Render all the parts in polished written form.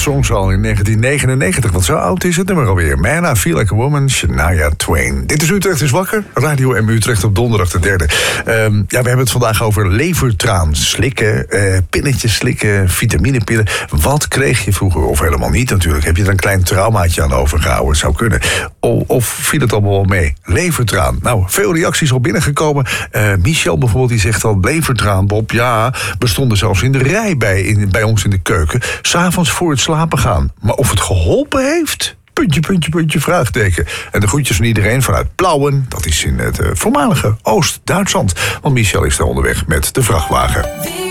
Songs al in 1999. Want zo oud is het nummer alweer. Man, I Feel Like a Woman, Shania Twain. Dit is Utrecht is Wakker. Radio M Utrecht op donderdag de 3e. We hebben het vandaag over levertraan. Slikken, pilletjes slikken, vitaminepillen. Wat kreeg je vroeger? Of helemaal niet natuurlijk. Heb je er een klein traumaatje aan overgehouden? Zou kunnen. Of viel het allemaal wel mee? Levertraan. Nou, veel reacties al binnengekomen. Michel bijvoorbeeld, die zegt al... levertraan, Bob, ja, we stonden zelfs in de rij bij ons in de keuken. 's Avonds voor het slapen gaan. Maar of het geholpen heeft? Puntje, vraagteken. En de groetjes van iedereen vanuit Plauwen. Dat is in het voormalige Oost-Duitsland. Want Michel is daar onderweg met de vrachtwagen.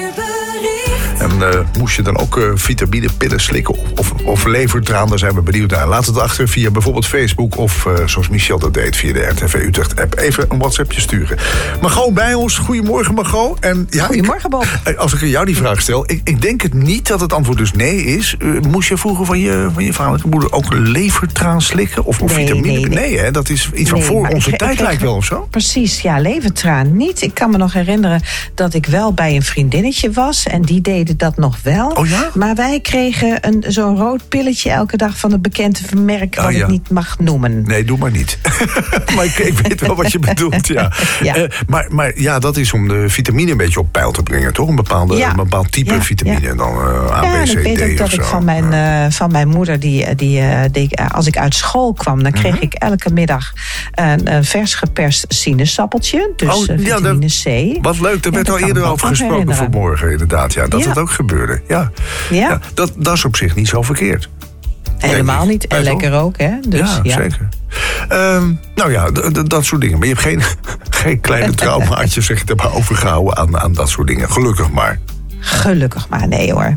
En moest je dan ook vitaminepillen slikken of levertraan? Daar zijn we benieuwd naar. Laat het achter via bijvoorbeeld Facebook... of zoals Michel dat deed via de RTV Utrecht-app. Even een WhatsAppje sturen. Margot bij ons. Goedemorgen, Margot. En, ja, goedemorgen, Bob. Als ik jou die vraag stel... Ik denk het niet dat het antwoord dus nee is. Moest je vroeger van je vaderlijke moeder ook levertraan slikken? Of vitamine? Nee, hè? Dat is iets van voor onze tijd lijkt wel of zo? Precies, ja, levertraan niet. Ik kan me nog herinneren dat ik wel bij een vriendinnetje was... en die deden dat nog wel. Oh ja? Maar wij kregen zo'n rood pilletje elke dag van het bekende merk... wat ik niet mag noemen. Nee, doe maar niet. Maar ik weet wel wat je bedoelt, ja. Ja. Maar ja, dat is om de vitamine een beetje op peil te brengen, toch? Een bepaald type vitamine. En dan A, B, C, D ik weet ook dat ik van mijn moeder... Die, als ik uit school kwam... dan kreeg ik elke middag een vers geperst sinaasappeltje. Dus vitamine C. Wat leuk, daar werd al eerder over gesproken vanmorgen, inderdaad. Ja, dat het ook gebeurde. Ja, dat is op zich niet zo verkeerd. Helemaal niet. En lekker ook, hè? Dus, ja, zeker. Nou ja, dat soort dingen. Maar je hebt geen kleine traumaatjes, zeg je, erbij overgehouden aan dat soort dingen. Gelukkig maar. Gelukkig maar, nee hoor.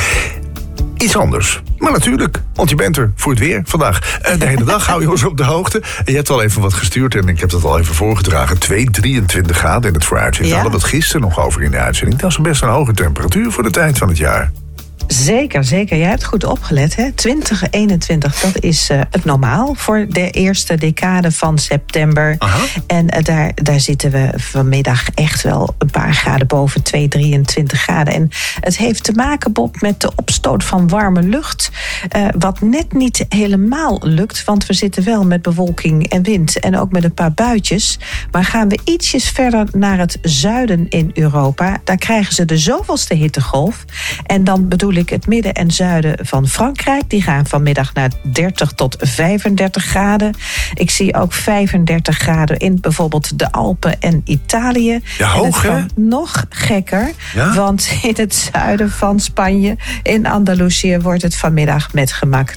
Iets anders. Maar natuurlijk, want je bent er voor het weer vandaag. De hele dag hou je ons op de hoogte. En je hebt al even wat gestuurd en ik heb dat al even voorgedragen. 23 graden in het vooruitzicht. Daar hadden we het gisteren nog over in de uitzending. Dat is best een hoge temperatuur voor de tijd van het jaar. Zeker. Jij hebt goed opgelet, hè? 2021, dat is het normaal voor de eerste decade van september. Aha. En daar zitten we vanmiddag echt wel een paar graden boven 23 graden. En het heeft te maken, Bob, met de opstoot van warme lucht. Wat net niet helemaal lukt, want we zitten wel met bewolking en wind en ook met een paar buitjes. Maar gaan we ietsjes verder naar het zuiden in Europa, daar krijgen ze de zoveelste hittegolf. En dan bedoel ik het midden en zuiden van Frankrijk. Die gaan vanmiddag naar 30 tot 35 graden. Ik zie ook 35 graden in bijvoorbeeld de Alpen en Italië. Ja, hoog, hè? Nog gekker, want in het zuiden van Spanje, in Andalusië, wordt het vanmiddag met gemak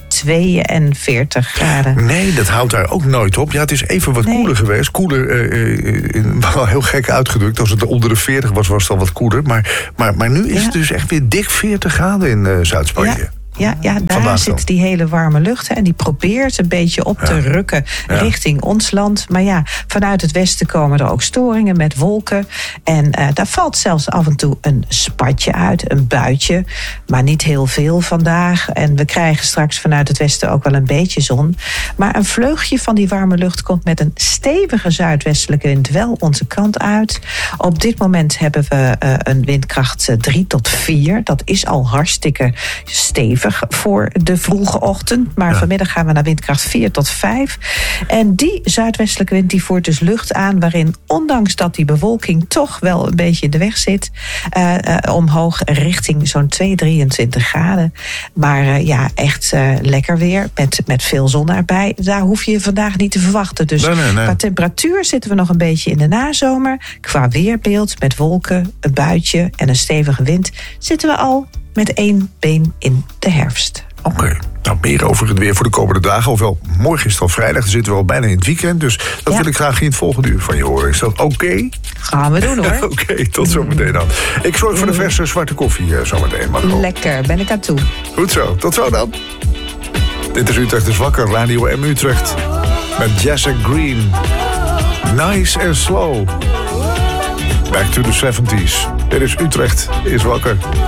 42 graden. Nee, dat houdt daar ook nooit op. Ja, het is even wat koeler geweest. Koeler, wel heel gek uitgedrukt. Als het onder de 40 was het al wat koeler. Maar nu is het dus echt weer dik 40 graden in Zuid-Spanje. Ja, daar zit die hele warme lucht. En die probeert een beetje op te rukken richting ons land. Maar ja, vanuit het westen komen er ook storingen met wolken. En daar valt zelfs af en toe een spatje uit, een buitje. Maar niet heel veel vandaag. En we krijgen straks vanuit het westen ook wel een beetje zon. Maar een vleugje van die warme lucht komt met een stevige zuidwestelijke wind wel onze kant uit. Op dit moment hebben we een windkracht 3 tot 4. Dat is al hartstikke stevig voor de vroege ochtend. Maar vanmiddag gaan we naar windkracht 4 tot 5. En die zuidwestelijke wind die voert dus lucht aan, waarin ondanks dat die bewolking toch wel een beetje in de weg zit, omhoog richting zo'n 23 graden. Maar echt lekker weer met veel zon erbij. Daar hoef je vandaag niet te verwachten. Dus nee. Qua temperatuur zitten we nog een beetje in de nazomer. Qua weerbeeld met wolken, een buitje en een stevige wind zitten we al met 1 been in de herfst. Oké. Nou, meer over het weer voor de komende dagen. Ofwel, morgen is het al vrijdag, dan zitten we al bijna in het weekend. Dus dat wil ik graag in het volgende uur van je horen. Is dat oké? Gaan we doen, hoor. Oké, tot zometeen dan. Ik zorg voor de verse zwarte koffie zometeen. Lekker, ben ik aan toe. Goed zo, tot zo dan. Dit is Utrecht is Wakker, Radio M Utrecht. Met Jessica Green. Nice and slow. Back to the 70s. Dit is Utrecht is Wakker.